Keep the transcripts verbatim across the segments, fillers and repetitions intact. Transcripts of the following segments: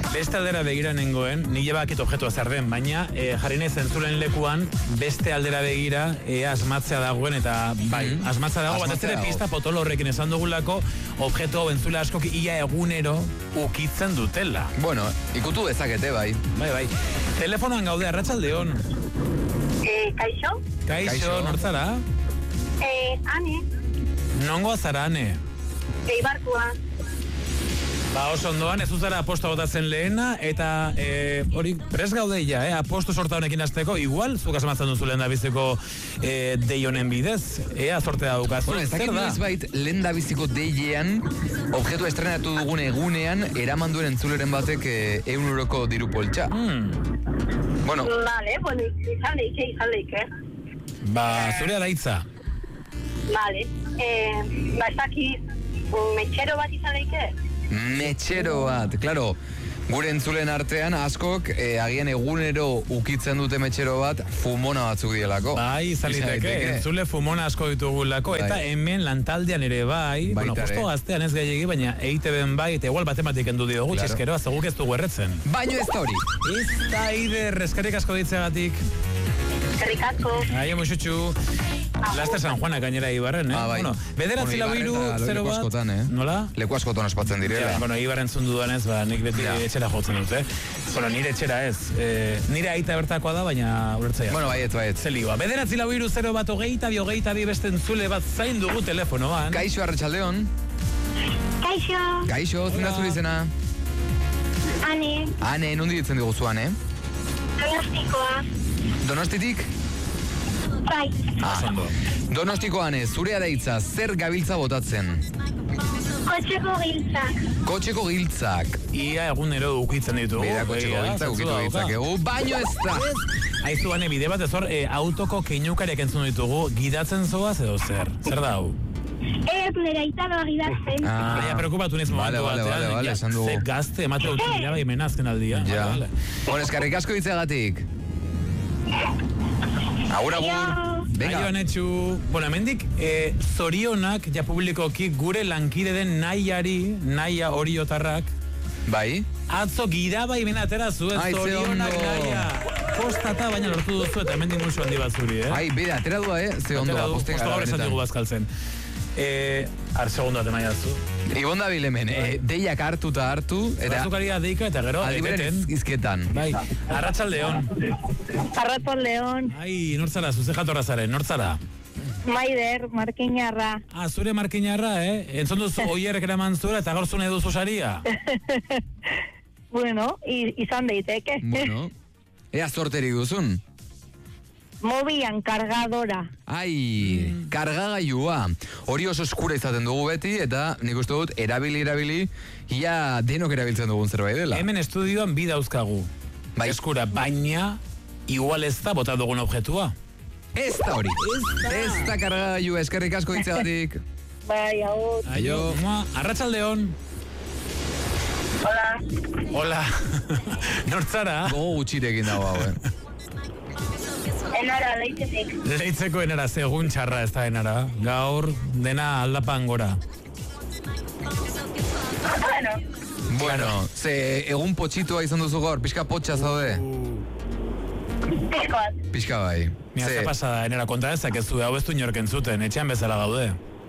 Beste aldera begira nengoen, nile bakit objektua zer den, baina e, jarri nahi zentzulen lekuan, beste aldera begira, e, asmatzea dagoen, eta bai, mm-hmm. asmatzea dago, bat ez ere pista potolo horrekin esan dugulako, objektu hau entzule askok ia egunero ukitzen dutela. Bueno, ikutu dezakete, bai. Bai, bai. Telefonoan gaude, arratsaldeon. Eh, kaixo? Kaixo, Kaixo. nortzara? Eh, ane. Nongoa zara, ane? Eibarkoa. Ba, oso ondoan, ez uzara aposto botatzen lehena, eta e, hori prez gaude ja, eh? Aposto sorta honekin azteko, igual, zuk asmatzen duzu lehen da biziko e, dei honen bidez, ea sortea daukazu. Bueno, ez dakit noiz bait, lehen da biziko deiean, objektu estrenatu dugun egunean, eraman duen entzuleren batek eun euroko diru poltsa. Hmm. Bueno. Vale, bueno, izan leike, izan leike. Ba, zure araitza. Vale. Eh, ba, ez dakit, metxero bat izan leike? Metxero bat, claro, gure entzulen artean askok eh, agian egunero ukitzen dute metxero bat fumona batzuk dielako. Bai, izaliteke, entzule fumona asko ditugulako, eta bai. Hemen lantaldean ere bai, bueno, justo gaztean ez gehiagi, baina E I T B-en bai, eta igual batematik endu diogu, claro. Txizkero, azaguk ez dugu erretzen. Baino ez da hori. Ez da Ider, eskerrik asko ditzegatik. Eskerrik asko. Aio, muxutxu. Laster San Juana gainera Ibarren, eh? Ah, bai. Bueno, bederatzi lau hiru, zero bat. Askotan, eh? Nola? Leku askotan ospatzen direla. Ja, bueno, Ibarren zundu duanez, ba, nik beti ja. Etxera jotzen dut, eh? Bueno, nire etxera ez. Eh, nire aita bertakoa da, baina ulertzea. Bueno, baiet, baiet. Zelioa. Bederatzi lau hiru, zero bat, hogeita bi, hogeita bi beste entzule bat zain dugu telefonoan. Kaixo, arratsaldeon. Kaixo. Kaixo, zena zure izena? Ane. Ane, nondi ditzen dugu zuan, eh? Donostikoa. Donostitik? Bai. Ah, Donostiko Ane, zure adaitza, zer gabiltza botatzen? Kotxeko giltzak. Kotxeko giltzak. Ia egunero ukitzen ditugu. Bera, kotxeko giltzak ukitu ditzakegu, baino ez da. Aizu, Ane, bide bat ez hor, e, autoko keinukariak entzun ditugu, gidatzen zoaz edo zer? Zer da hau? Ez, nire aitanoa gidatzen. Ah, ja, preokupatu niz momentu vale, batean. Vale, vale, esan dugu. Ze gazte, emate dut dira bai menazken aldia. Ja. Vale, vale. Bueno, eskarrik asko ditzegatik. Agur, agur. Venga. Aio, Anetxu. Bueno, hemendik, eh, zorionak, ja publikoki, gure lankide den nahiari, nahia oriotarrak. Bai? Atzo gidaba imena atera zuen, zorionak nahia. Postata, baina lortu duzu, eta hemendik musu handi bat zuri, eh? Ai, bera, atera du, eh? Ze ondo, aposten gara. Posta gaur esan dugu bazkaltzen. Eh, ar segundo atema jatzu. Ibon da bilemen, eh, deiak hartu eta hartu. Bazukaria deika eta gero, aldiberen izketan. Bai, arratsaldeon. Arratsaldeon. Ai, nortzara, zuze jatorra zaren, nortzara? Maider, markinarra. Ah, zure markinarra, eh? Entzun duzu oierrek eraman zura eta gaur zune duzu saria. Bueno, izan daiteke. Bueno, ea zorterik duzun. Mobian kargadora. Ai, mm. kargagailua. Hori oso eskura izaten dugu beti, eta nik uste dut, erabili, erabili, ia denok erabiltzen dugun zerbait dela. Hemen estudioan bi dauzkagu. Bai. Eskura, baina, igual ez da bota dugun objetua. Ez da hori. Ez da kargagailua, eskerrik asko ditzegatik. Bai, hau. Aio, arratsaldeon. Hola. Hola. Nortzara? Gogo gutxirekin dago hau, eh? Enara, leitzetik. Leitzeko enara, segun txarra ez da enara. Gaur, dena aldapan gora. Bueno. Bueno, ze egun potxitua izan duzu gaur, pixka potxa zaude? Pixka bat. Pixka bai. Mira, ze pasada, enara, konta ezak ez du, hau ez du inorken zuten, etxean bezala gaude.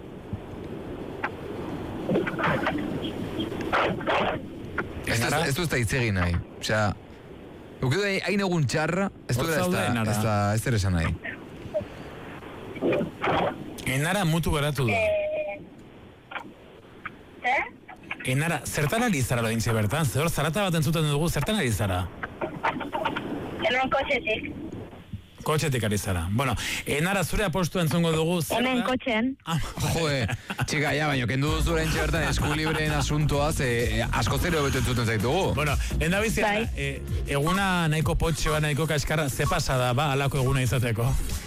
Ez du ez da itzegin nahi, osea... Ukidu hain egun txarra, ez du da ez da ez ere esan nahi. Enara mutu geratu da. Eh? Enara, zertan ari zara loin bertan? Zer zarata bat entzuten dugu, zertan ari zara? Hemen kotxetik. Kotxetik ari zara. Bueno, enara zure apostu entzungo dugu. Hemen kotxean. Joe, txika, ja, baino, kendu duzu lehen bertan eskulibreen asuntoaz, eh, asko zero betu entzuten zaitugu. Bueno, lehen da bizia, eh, eguna nahiko potxoa, nahiko kaskarra, ze pasada, ba, alako eguna izateko?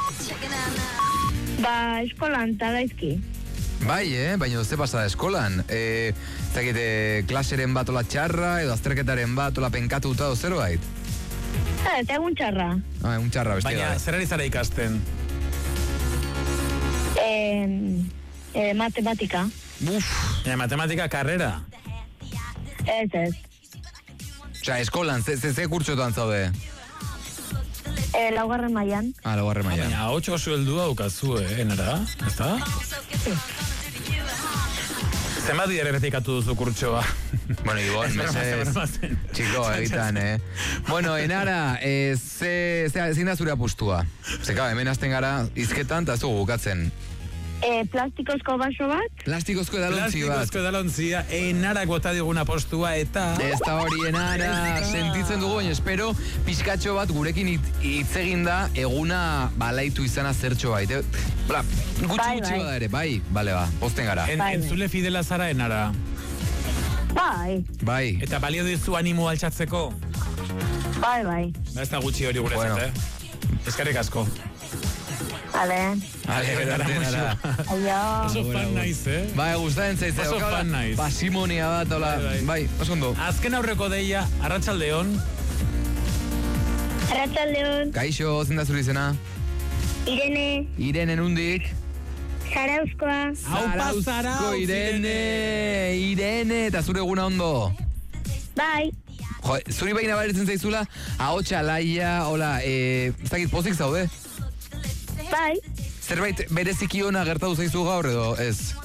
Ba, eskolan, tagaizki. Bai, eh, baina ze pasada eskolan. Eh, zakite, klaseren bat ola txarra, edo azterketaren bat ola penkatuta o zerbait? Ah, eta egun txarra. Ah, egun txarra, bestia. Baina, zer ari zara ikasten? Eh, eh, matematika. Uf, eh, matematika karrera. Ez, ez. Osa, eskolan, ze, ze, ze kurtsotan zaude? Eh, laugarren mailan. Ah, laugarren mailan. Baina, hotx oso heldua ukazu, eh, nara? Ez da? Zenbat dira erretikatu duzu kurtsoa? Bueno, Ibon, mesez. Txiko, egitan, eh? Bueno, enara, eh, ze, ze, zein da zure apustua? Zeka, hemen azten gara, izketan, eta ez dugu bukatzen. Eh, plastikozko baso bat. Plastikozko edalontzi bat. Plastikozko edalontzia, enarak bota diguna postua, eta... Ez da hori, enara, sentitzen dugu, baina espero, pixkatxo bat gurekin hitz egin da, eguna balaitu izana zertxo bait. Eh? Bla, gutxi Bai, gutxi bai. bada ere, bai, bale ba, posten gara. En, Bai. entzule fidela zara enara. Bai, Bai, Eta balio dizu animo altxatzeko? bai, bai. Ba, ez da gutxi hori gure Bueno. zet, eh? Eskerrik asko. Ale, ale, berarte, enara. aio. Oso fan naiz, eh? Bai, gustatzen zaiz. Oso fan naiz. Pasimonia bat, hola, Bai, bai. bai, oso ondo. Azken aurreko deia, arratsaldeon. Arratsaldeon, Kaixo, zein da zure izena? Irene, Irene nundik? Zarauzkoa. Aupa Zarautz, Irene, Irene, eta zure eguna ondo. Bai, Jo, zuri baina baritzen zaizula, ahotsa laia, hola, eh, ez dakit pozik zaude? bai. Zerbait bereziki ona gertatu zaizu gaur edo, ez?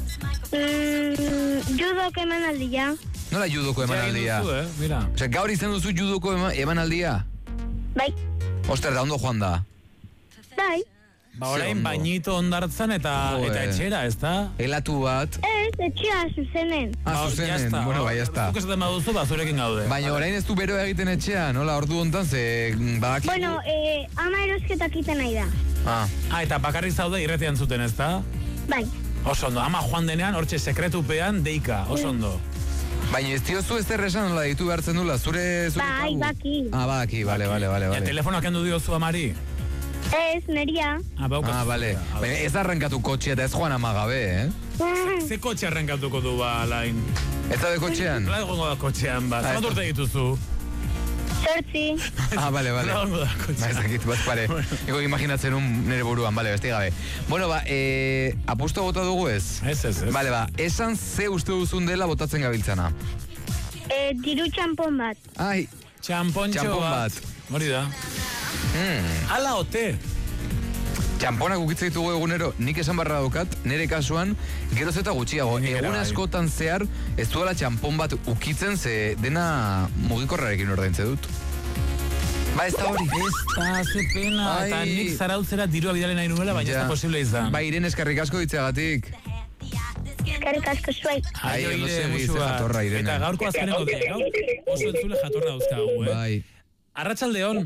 Mm, judok emanaldia. Nola judoko emanaldia? Duzu, eh? Mira. Osea, gaur izan duzu judoko ema, emanaldia? Bai, Oster, da ondo joan da. bai. Ba, orain ondo. bainito ondartzan eta Jo, eta eh. etxera, ez da? Elatu bat. Ez, etxea zuzenen. Ah, zuzenen, bueno, bai, ez da. Zuk esaten baduzu, ba, zurekin gaude. Baina orain ez du bero egiten etxean, nola, ordu hontan, ze badaki... Bueno, eh, ama erosketak iten nahi da. Ah, Ah, eta bakarrik zaude irretian zuten, ez da? Bai, Oso ondo, ama joan denean, hortxe sekretupean, deika, oso ondo. baina ez diozu ez erresan nola ditu behartzen dula, zure... zure bai, kabuz? baki. Ah, baki, bale, bale, bale, Ja, bale. telefonoak kendu diozu amari? Ez, neria. Ah, baukazu. Ah, bale. Ah, Baina ez arrankatu kotxea eta ez joan ama gabe, eh? Ze kotxe arrankatuko du ba, lain? Ez da de kotxean? Nola egongo da kotxean, ba? Ah, Zenbat ez- urte dituzu? Sortzi. Ah, bale, bale. Nola egongo da Ba, ez kotxean? dakit, bat pare. Ego imaginatzen un nire buruan, bale, besti gabe. Bueno, ba, eh, apustu bota dugu ez? Ez, ez, ez. Bale, ba, esan ze uste duzun dela botatzen gabiltzana. Eh, diru txampon bat. Ai, Txampontxo Txampon bat. bat. Hori da. mm, Ala ote. txamponak ukitzen ditugu egunero, nik esan barra daukat, nire kasuan, geroz eta gutxiago. Nik ere Egun bai. askotan zehar, ez duela txampon bat ukitzen, ze dena mugikorrarekin ordaintze dut. Ba, ez da hori. Ez da, ze pena. Ai. Eta nik zarautzera dirua bidale nahi nuela, baina ez Ja. da posible izan. Ba, Irene, eskerrik asko ditzeagatik. Eskerrik asko zuei. Ai, Aio, ondo Irene, segi, ze musu bat. jatorra, Irene. Eta gaurko azkeneko dira, gaur oso entzule jatorra dauzkagu, eh? Bai, Arratsaldeon.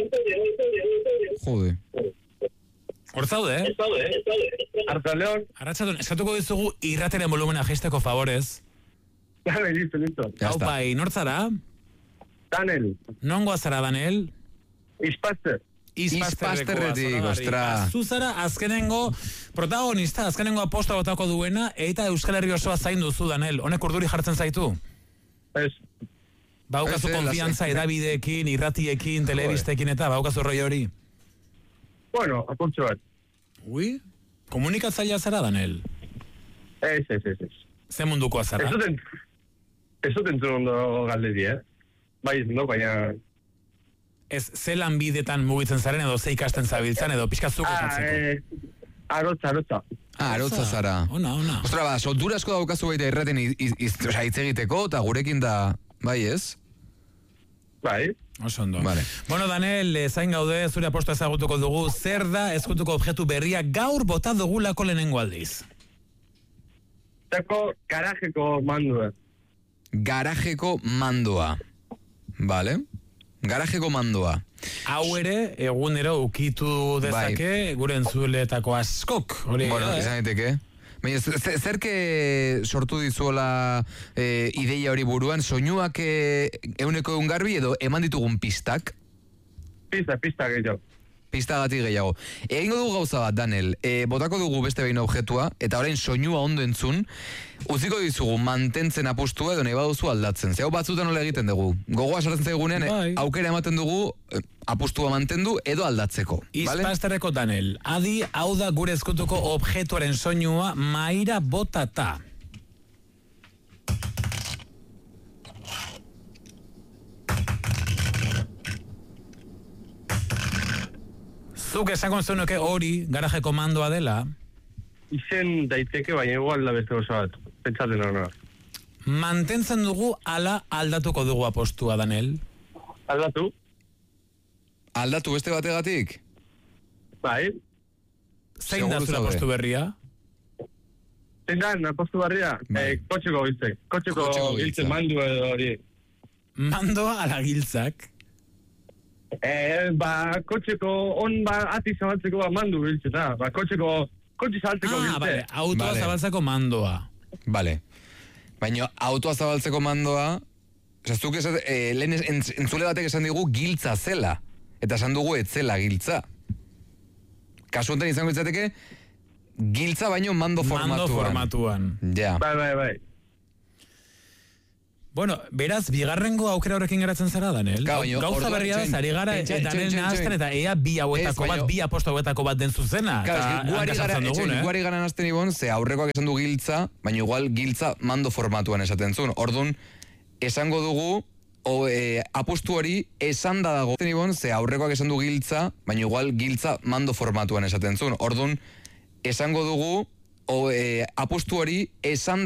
jode. Hor zaude, eh? Artzaleon. Arratsaldeon, eskatuko dizugu irrateren volumena jaisteko favorez. Dale, listo, listo. Ya Hau está. pai, nortzara? Daniel. Nongoa zara, Daniel? Ispaster. Izpasterretik, ostra. Zuzara azkenengo protagonista, azkenengo aposta botako duena, eta Euskal Herri osoa zain duzu, Daniel. Honek urduri jartzen zaitu? Ez. Baukazu Ez, eh, konfiantza lasai. edabideekin, irratiekin, telebistekin eta baukazu roi hori. Bueno, apurtxo bat. Ui, komunikatzailea zara, Daniel? Ez, ez, ez, ez. Ze mundukoa Ez zara? duten... Ez duten zuen ondo galderi, eh? Bai, no, baina... Ez, ze lanbidetan mugitzen zaren edo ze ikasten zabiltzan edo pixkatzuk Ah, esatzeko. eh... Arotza, arotza. Ah, arotza zara. Ona, ona. Ostra, ba, soltura asko daukazu baita irraten iz, iz, iz, osea, hitz egiteko, eta gurekin da, bai ez? Bai. Oso ondo. Vale. Bueno, Daniel, eh, zain gaude, zure aposta ezagutuko dugu, zer da ezkutuko objektu berria gaur bota dugulako lehenengo aldiz? Zako garajeko mandua. Garajeko mandoa. Vale? Garajeko mandoa. Hau ere, egunero ukitu dezake, gure entzuletako askok. Hori, Bueno, eh? izan daiteke. Baina, ze- zerke sortu dizuela eh, ideia hori buruan, soinuak eh, euneko egun garbi edo eman ditugun pistak? Pista, pista gehiago. Pistagatik gehiago. Egingo dugu gauza bat, Daniel. E, botako dugu beste behin objektua, eta orain soinua ondo entzun, utziko dizugu mantentzen apustua edo nahi baduzu aldatzen. Ze hau batzutan nola egiten dugu. Gogoa sartzen zaigunean, e, Bai. aukera ematen dugu e, apustua mantendu edo aldatzeko. Vale? Izpasterreko Daniel, adi hau da gure ezkutuko objektuaren soinua maira botata. Zuk esango zenuke hori garaje komandoa dela? Izen daiteke, baina igual da beste oso bat. Pentsatzen hona. Mantentzen dugu ala aldatuko dugu apostua, Daniel? Aldatu? Aldatu beste bategatik? Bai. Zein da zure apostu berria? Zein da, apostu berria? Eh, kotxeko giltzek. Kotxeko giltzen mandu edo hori. Mandoa ala giltzak? Eh, ba, kotxeko on ba ati zabaltzeko ba mandu giltzeta. Ba, kotxeko, kotxe zabaltzeko giltze. Ah, bale, autoa vale. Zabaltzeko mandoa. Bale. Baina autoa zabaltzeko mandoa, zaztuk esat, eh, lehen entz, entzule batek esan digu giltza zela. Eta esan dugu etzela giltza. Kasu honetan izango izateke, giltza baino mando formatuan. Mando formatuan. Ja. Bai, bai, bai. Bueno, beraz, bigarrengo aukera horrekin geratzen zara, Daniel? Ka, baino, Gauza berria da, zari gara, Daniel nahazten, eta ea bi hauetako bat, bi aposto hauetako bat den zuzena. Guari gara nahazten ibon, ze aurrekoak esan du giltza, baina igual giltza mando formatuan esaten zuen. Orduan, esango dugu, o, e, apostu hori esan da dago. Ibon, ze aurrekoak esan du giltza, baina igual giltza mando formatuan esaten zuen. Orduan, esango dugu, o, e, apostu hori esan